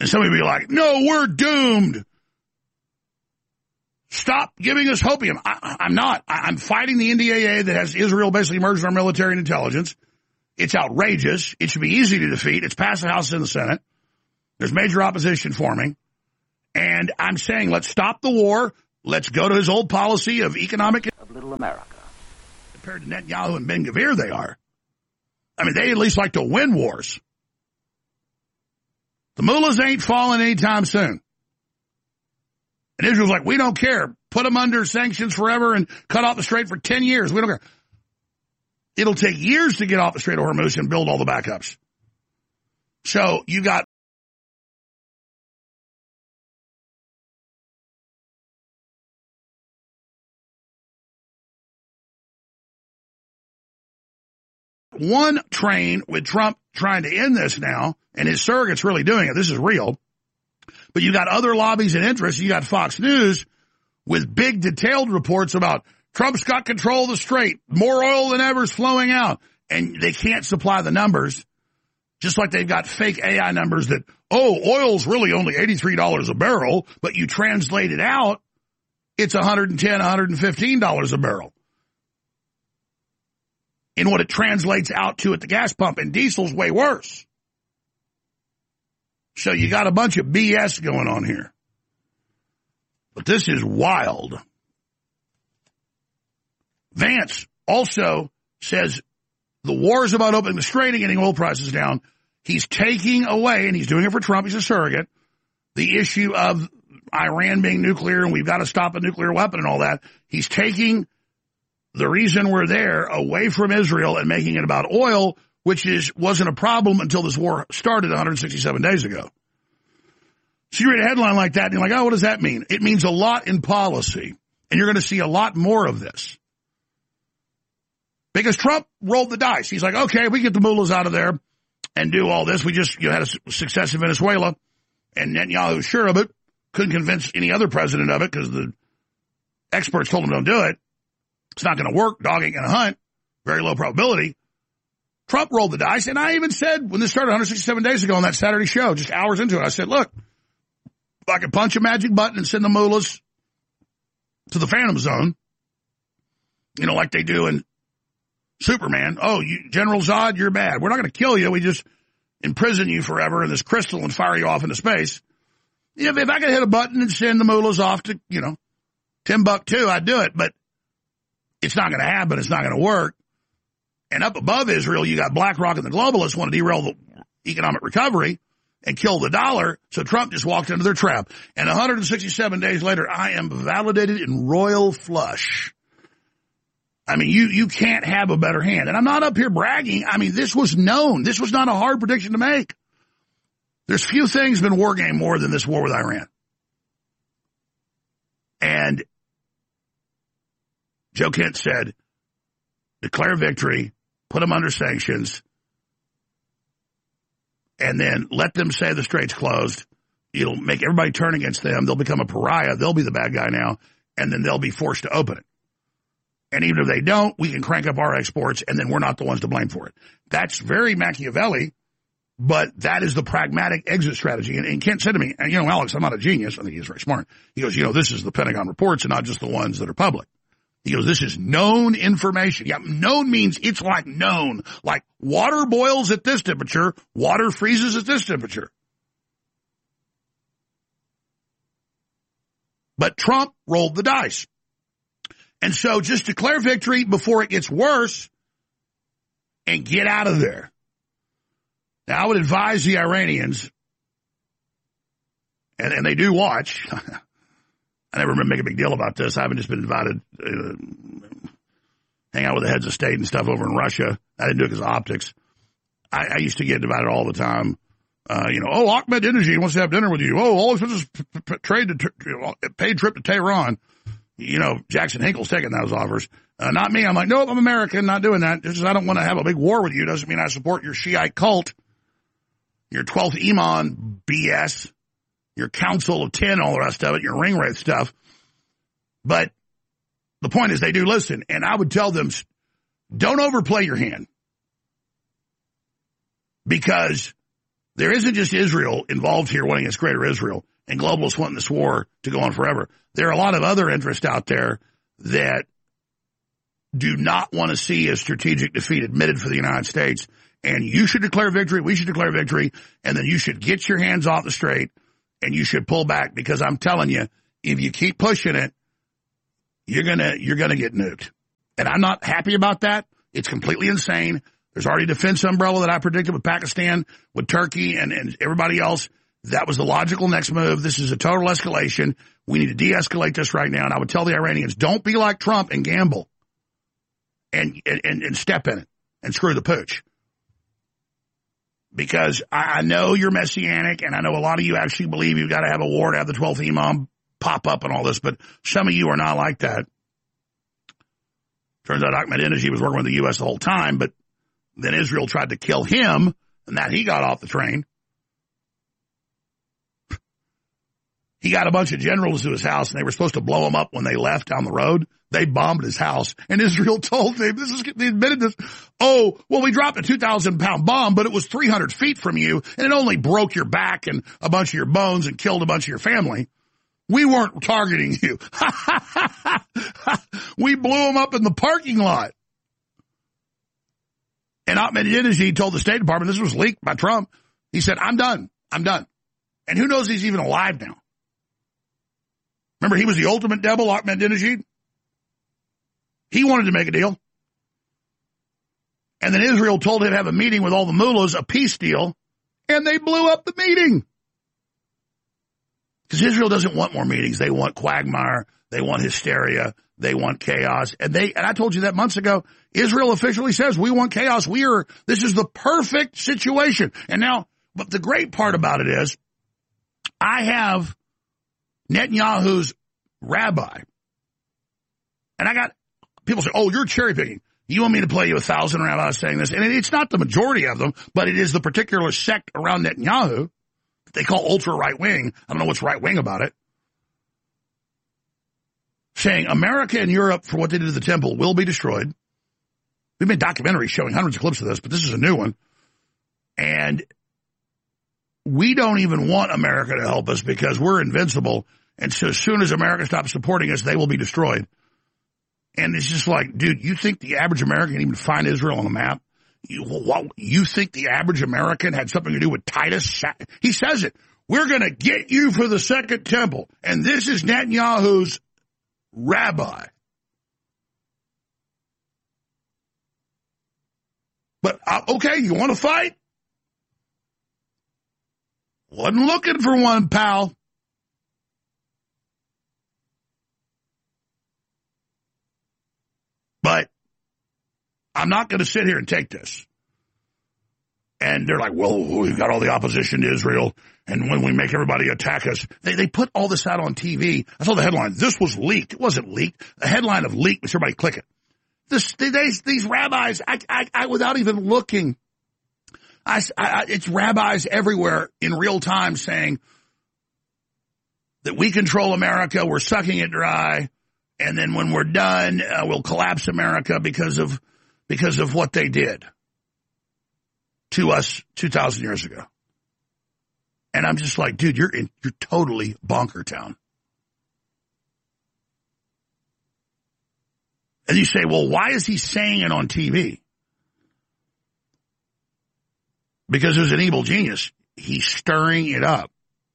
And some of you be like, no, we're doomed. Stop giving us hopium. I'm not. I'm fighting the NDAA that has Israel basically merged our military and intelligence. It's outrageous. It should be easy to defeat. It's passed the House and the Senate. There's major opposition forming. And I'm saying let's stop the war. Let's go to his old policy of economic... Of little America. Compared to Netanyahu and Ben-Gvir, they are. I mean, they at least like to win wars. The mullahs ain't falling anytime soon. And Israel's like, we don't care. Put them under sanctions forever and cut off the Strait for 10 years. We don't care. It'll take years to get off the Strait of Hormuz and build all the backups. So you got one train with Trump trying to end this now, and his surrogate's really doing it. This is real. But you got other lobbies and interests. You got Fox News with big detailed reports about Trump's got control of the strait. More oil than ever is flowing out. And they can't supply the numbers. Just like they've got fake AI numbers that, oh, oil's really only $83 a barrel, but you translate it out, it's $110, $115 a barrel. In what it translates out to at the gas pump. And diesel's way worse. So you got a bunch of BS going on here. But this is wild. Vance also says the war is about opening the strait and getting oil prices down. He's taking away, and he's doing it for Trump, he's a surrogate, the issue of Iran being nuclear and we've got to stop a nuclear weapon and all that. He's taking the reason we're there away from Israel and making it about oil, which wasn't a problem until this war started 167 days ago. So you read a headline like that and you're like, oh, what does that mean? It means a lot in policy, and you're going to see a lot more of this. Because Trump rolled the dice. He's like, okay, we get the mullahs out of there and do all this. We just had a success in Venezuela, and Netanyahu was sure of it. Couldn't convince any other president of it because the experts told him don't do it. It's not going to work. Dog ain't going to hunt. Very low probability. Trump rolled the dice, and I even said when this started 167 days ago on that Saturday show, just hours into it, I said, look, if I could punch a magic button and send the mullahs to the Phantom Zone, like they do in Superman. Oh, General Zod, you're bad. We're not going to kill you. We just imprison you forever in this crystal and fire you off into space. If I could hit a button and send the mullahs off to, Timbuktu, I'd do it. But it's not going to happen. It's not going to work. And up above Israel, you got BlackRock and the globalists want to derail the economic recovery and kill the dollar. So Trump just walked into their trap. And 167 days later, I am validated in royal flush. I mean, you can't have a better hand. And I'm not up here bragging. I mean, this was known. This was not a hard prediction to make. There's few things been war game more than this war with Iran. And Joe Kent said, declare victory, put them under sanctions, and then let them say the strait's closed. It'll make everybody turn against them. They'll become a pariah. They'll be the bad guy now, and then they'll be forced to open it. And even if they don't, we can crank up our exports, and then we're not the ones to blame for it. That's very Machiavelli, but that is the pragmatic exit strategy. And Kent said to me, and Alex, I'm not a genius. I think he's very smart. He goes, this is the Pentagon reports and not just the ones that are public. He goes, this is known information. Yeah, known means it's like known. Like water boils at this temperature, water freezes at this temperature. But Trump rolled the dice. And so just declare victory before it gets worse and get out of there. Now, I would advise the Iranians, and they do watch. I never make a big deal about this. I haven't just been invited hang out with the heads of state and stuff over in Russia. I didn't do it because of optics. I used to get invited all the time. Ahmed Energy wants to have dinner with you. Oh, all expenses paid trip to Tehran. Jackson Hinkle's taking those offers. Not me. I'm like, nope, I'm American, not doing that. Just I don't want to have a big war with you. Doesn't mean I support your Shiite cult, your 12th Imam BS, your Council of 10, all the rest of it, your ring wraith stuff. But the point is they do listen. And I would tell them, don't overplay your hand. Because There isn't just Israel involved here wanting its greater Israel and globalists wanting this war to go on forever. There are a lot of other interests out there that do not want to see a strategic defeat admitted for the United States. And you should declare victory. We should declare victory. And then you should get your hands off the straight and you should pull back, because I'm telling you, if you keep pushing it, you're going to get nuked. And I'm not happy about that. It's completely insane. There's already a defense umbrella that I predicted with Pakistan, with Turkey, and everybody else. That was the logical next move. This is a total escalation. We need to de-escalate this right now. And I would tell the Iranians, don't be like Trump and gamble and step in it and screw the pooch. Because I know you're messianic, and I know a lot of you actually believe you've got to have a war to have the 12th Imam pop up and all this, but some of you are not like that. Turns out Ahmadinejad was working with the U.S. the whole time, but then Israel tried to kill him, and that he got off the train. He got a bunch of generals to his house, and they were supposed to blow him up when they left down the road. They bombed his house, and Israel told them, they admitted this, oh, well, we dropped a 2,000-pound bomb, but it was 300 feet from you, and it only broke your back and a bunch of your bones and killed a bunch of your family. We weren't targeting you. We blew him up in the parking lot. And Ahmadinejad told the State Department, this was leaked by Trump, he said, I'm done. And who knows he's even alive now? Remember, he was the ultimate devil, Ahmadinejad? He wanted to make a deal. And then Israel told him to have a meeting with all the mullahs, a peace deal, and they blew up the meeting. Because Israel doesn't want more meetings. They want quagmire. They want hysteria. They want chaos. And I told you that months ago, Israel officially says, we want chaos. This is the perfect situation. And now, but the great part about it is, I have Netanyahu's rabbi. And I got people say, oh, you're cherry picking. You want me to play you 1,000 rabbis saying this? And it's not the majority of them, but it is the particular sect around Netanyahu that they call ultra right wing. I don't know what's right wing about it. Saying America and Europe, for what they did to the temple, will be destroyed. We've made documentaries showing hundreds of clips of this, but this is a new one. And we don't even want America to help us because we're invincible. And so as soon as America stops supporting us, they will be destroyed. And it's just like, dude, you think the average American can even find Israel on the map? You think the average American had something to do with Titus? He says it. We're going to get you for the second temple. And this is Netanyahu's rabbi. But, okay, you want to fight? Wasn't looking for one, pal. But I'm not going to sit here and take this. And they're like, well, we've got all the opposition to Israel, and when we make everybody attack us, they put all this out on TV. I saw the headline. This was leaked. It wasn't leaked. The headline of leaked makes everybody click it. These rabbis, I without even looking, it's rabbis everywhere in real time saying that we control America, we're sucking it dry, and then when we're done, we'll collapse America because of what they did to us 2,000 years ago. And I'm just like, dude, you're totally bonker town. And you say, well, why is he saying it on TV? Because there's an evil genius. He's stirring it up.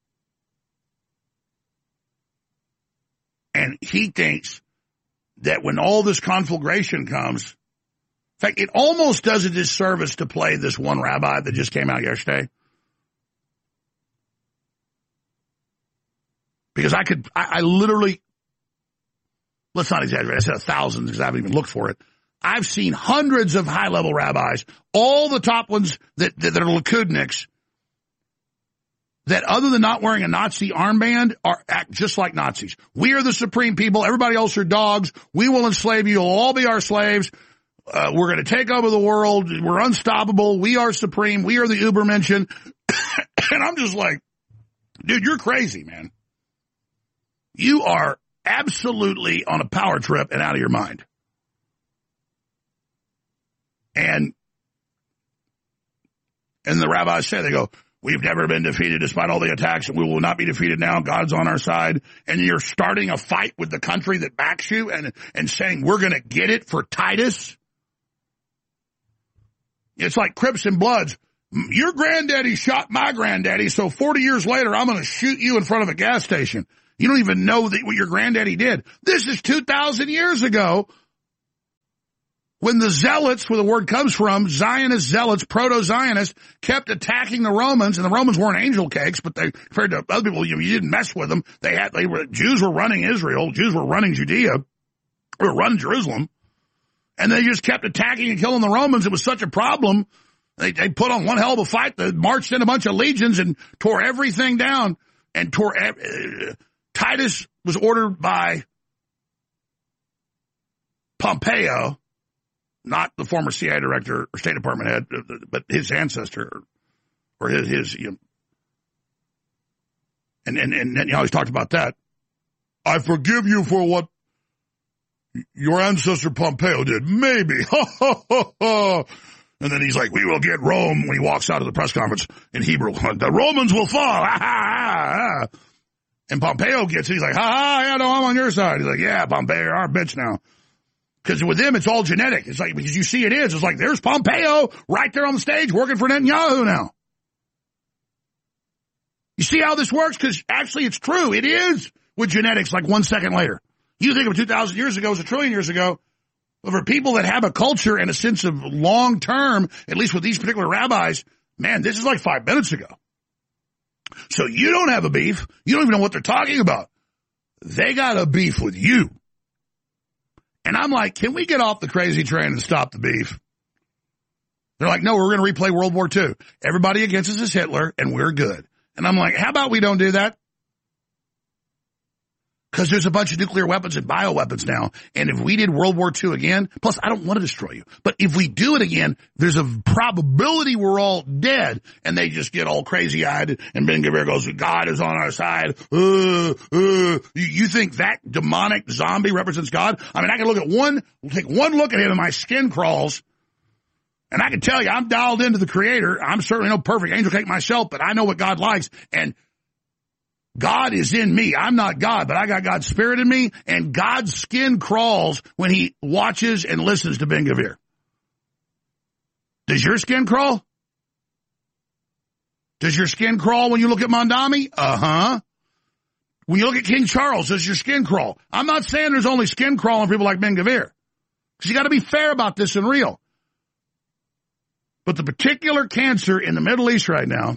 And he thinks that when all this conflagration comes, in fact, it almost does a disservice to play this one rabbi that just came out yesterday. Because I literally, let's not exaggerate, I said 1,000 because I haven't even looked for it. I've seen hundreds of high-level rabbis, all the top ones that are Likudniks, that other than not wearing a Nazi armband, act just like Nazis. We are the supreme people. Everybody else are dogs. We will enslave you. You'll all be our slaves. We're going to take over the world. We're unstoppable. We are supreme. We are the Ubermenschen. And I'm just like, dude, you're crazy, man. You are absolutely on a power trip and out of your mind. And the rabbis say, they go, we've never been defeated despite all the attacks, and we will not be defeated now. God's on our side. And you're starting a fight with the country that backs you and saying we're going to get it for Titus. It's like Crips and Bloods. Your granddaddy shot my granddaddy, so 40 years later, I'm going to shoot you in front of a gas station. You don't even know what your granddaddy did. This is 2,000 years ago when the zealots, where the word comes from, Zionist zealots, proto-Zionists, kept attacking the Romans, and the Romans weren't angel cakes, but they, compared to other people, you didn't mess with them. Jews were running Israel. Jews were running Judea. They were running Jerusalem. And they just kept attacking and killing the Romans. It was such a problem. They put on one hell of a fight. They marched in a bunch of legions and tore everything down. And Titus was ordered by Pompeo, not the former CIA director or State Department head, but his ancestor or his and you always talked about that. I forgive you for what your ancestor Pompeo did. Maybe. And then he's like, we will get Rome, when he walks out of the press conference in Hebrew. The Romans will fall. And Pompeo gets it. He's like, yeah, no, I'm on your side. He's like, yeah, Pompeo, you're our bitch now. Because with them, it's all genetic. It's like, because you see it is. It's like, there's Pompeo right there on the stage working for Netanyahu now. You see how this works? Because actually it's true. It is with genetics like 1 second later. You think of 2,000 years ago as a trillion years ago. But for people that have a culture and a sense of long term, at least with these particular rabbis, man, this is like 5 minutes ago. So you don't have a beef. You don't even know what they're talking about. They got a beef with you. And I'm like, can we get off the crazy train and stop the beef? They're like, no, we're going to replay World War II. Everybody against us is Hitler, and we're good. And I'm like, how about we don't do that? Because there's a bunch of nuclear weapons and bioweapons now. And if we did World War II again, plus I don't want to destroy you, but if we do it again, there's a probability we're all dead. And they just get all crazy-eyed, and Ben Gvir goes, God is on our side. You think that demonic zombie represents God? I mean, I can take one look at him and my skin crawls. And I can tell you, I'm dialed into the Creator. I'm certainly no perfect angel cake myself, but I know what God likes. And God is in me. I'm not God, but I got God's Spirit in me, and God's skin crawls when he watches and listens to Ben Gvir. Does your skin crawl? Does your skin crawl when you look at Mondami? Uh-huh. When you look at King Charles, does your skin crawl? I'm not saying there's only skin crawling people like Ben Gvir, because you got to be fair about this and real. But the particular cancer in the Middle East right now,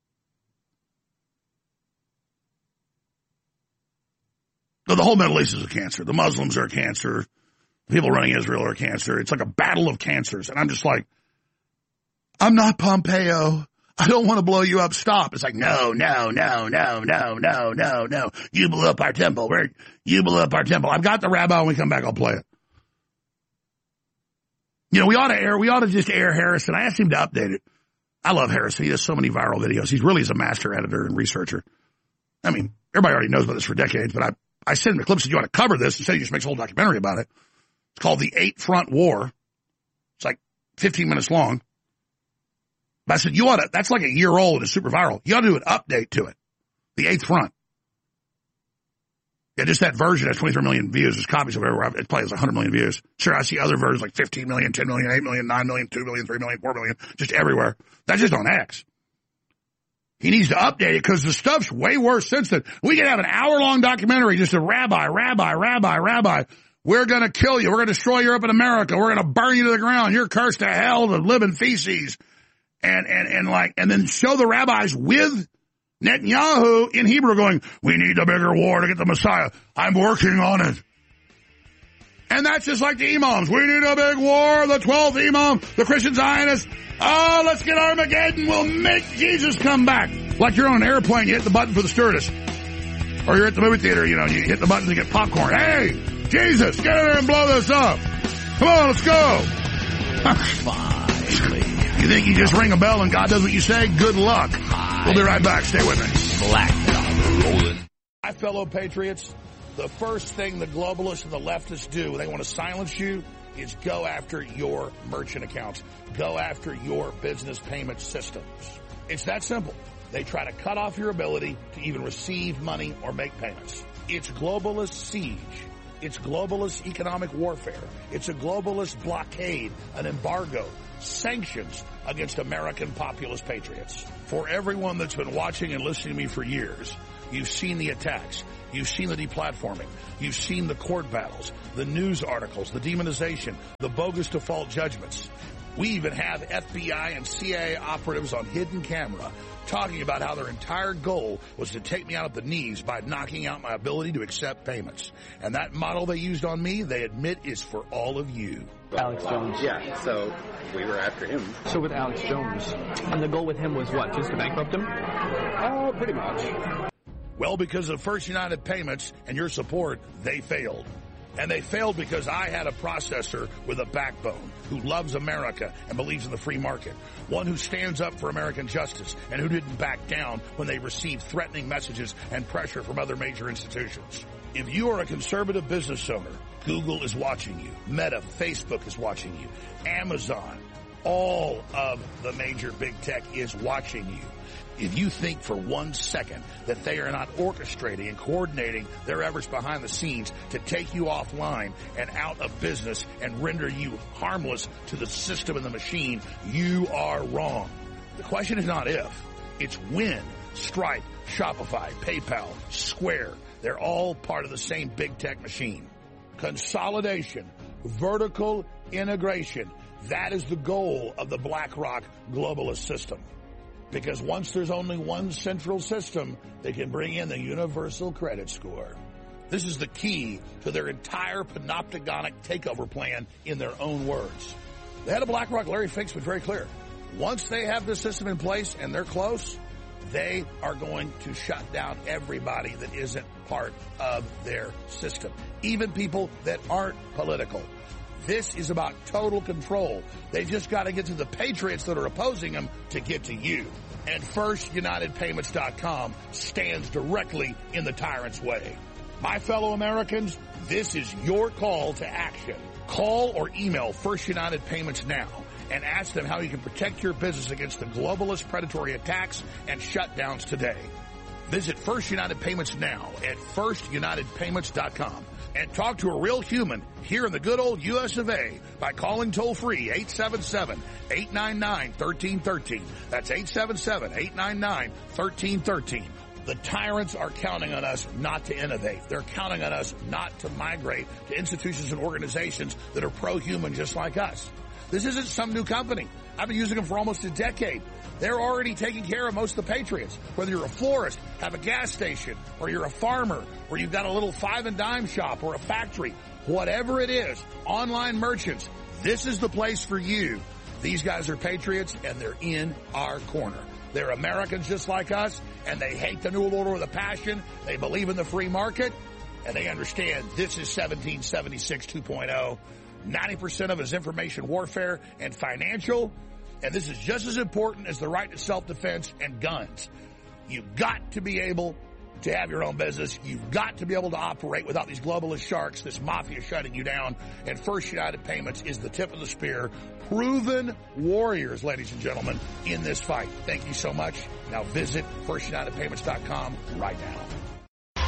the whole Middle East is a cancer. The Muslims are a cancer. The people running Israel are a cancer. It's like a battle of cancers. And I'm just like, I'm not Pompeo. I don't want to blow you up. Stop. It's like, no. You blew up our temple. You blew up our temple. I've got the rabbi. When we come back, I'll play it. You know, we ought to just air Harrison. I asked him to update it. I love Harrison. He does so many viral videos. He really is a master editor and researcher. I mean, everybody already knows about this for decades, but I sent him a clip and said, you want to cover this? And said he just makes a whole documentary about it. It's called The Eight Front War. It's like 15 minutes long. But I said, that's like a year old and it's super viral. You ought to do an update to it. The Eighth Front. Yeah, just that version has 23 million views. There's copies of everywhere. It plays 100 million views. Sure, I see other versions like 15 million, 10 million, 8 million, 9 million, 2 million, 3 million, 4 million, just everywhere. That's just on X. He needs to update it because the stuff's way worse since then. We could have an hour-long documentary, just a rabbi. We're going to kill you. We're going to destroy Europe and America. We're going to burn you to the ground. You're cursed to hell to live in feces. And then show the rabbis with Netanyahu in Hebrew going, we need a bigger war to get the Messiah. I'm working on it. And that's just like the imams. We need a big war. The 12th imam, the Christian Zionists. Oh, let's get Armageddon. We'll make Jesus come back. Like you're on an airplane, you hit the button for the stewardess. Or you're at the movie theater, you hit the button to get popcorn. Hey, Jesus, get in there and blow this up. Come on, let's go. Finally. You think you just ring a bell and God does what you say? Good luck. We'll be right back. Stay with me. Black rolling. My fellow patriots, the first thing the globalists and the leftists do when they want to silence you is go after your merchant accounts. Go after your business payment systems. It's that simple. They try to cut off your ability to even receive money or make payments. It's globalist siege. It's globalist economic warfare. It's a globalist blockade, an embargo, sanctions against American populist patriots. For everyone that's been watching and listening to me for years, you've seen the attacks. You've seen the deplatforming. You've seen the court battles, the news articles, the demonization, the bogus default judgments. We even have FBI and CIA operatives on hidden camera talking about how their entire goal was to take me out at the knees by knocking out my ability to accept payments. And that model they used on me, they admit, is for all of you. Alex Jones. Yeah, so we were after him. So with Alex Jones, and the goal with him was what, just to bankrupt him? Oh, pretty much. Well, because of First United Payments and your support, they failed. And they failed because I had a processor with a backbone who loves America and believes in the free market. One who stands up for American justice and who didn't back down when they received threatening messages and pressure from other major institutions. If you are a conservative business owner, Google is watching you. Meta, Facebook is watching you. Amazon, all of the major big tech is watching you. If you think for 1 second that they are not orchestrating and coordinating their efforts behind the scenes to take you offline and out of business and render you harmless to the system and the machine, you are wrong. The question is not if, it's when. Stripe, Shopify, PayPal, Square, they're all part of the same big tech machine. Consolidation, vertical integration, that is the goal of the BlackRock globalist system. Because once there's only one central system, they can bring in the universal credit score. This is the key to their entire panopticonic takeover plan in their own words. The head of BlackRock, Larry Fink's, been very clear. Once they have this system in place and they're close, they are going to shut down everybody that isn't part of their system. Even people that aren't political. This is about total control. They've just got to get to the patriots that are opposing them to get to you. And FirstUnitedPayments.com stands directly in the tyrant's way. My fellow Americans, this is your call to action. Call or email First United Payments now and ask them how you can protect your business against the globalist predatory attacks and shutdowns today. Visit First United Payments now at FirstUnitedPayments.com. And talk to a real human here in the good old U.S. of A. by calling toll-free 877-899-1313. That's 877-899-1313. The tyrants are counting on us not to innovate. They're counting on us not to migrate to institutions and organizations that are pro-human just like us. This isn't some new company. I've been using them for almost a decade. They're already taking care of most of the patriots. Whether you're a florist, have a gas station, or you're a farmer, or you've got a little five and dime shop or a factory, whatever it is, online merchants, this is the place for you. These guys are patriots and they're in our corner. They're Americans just like us, and they hate the New World Order with a passion. They believe in the free market, and they understand this is 1776 2.0. 90% of it is information warfare and financial, and this is just as important as the right to self-defense and guns. You've got to be able to have your own business. You've got to be able to operate without these globalist sharks, this mafia shutting you down, and First United Payments is the tip of the spear. Proven warriors, ladies and gentlemen, in this fight. Thank you so much. Now visit FirstUnitedPayments.com right now.